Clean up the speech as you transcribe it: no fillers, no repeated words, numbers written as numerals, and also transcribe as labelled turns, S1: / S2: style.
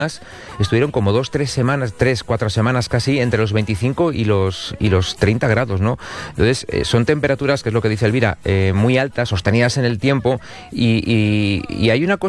S1: estuvieron como 3, 4 semanas casi entre los 25 y los 30 grados, ¿no? Entonces, son temperaturas, que es lo que dice Elvira, muy altas, sostenidas en el tiempo, y hay una cosa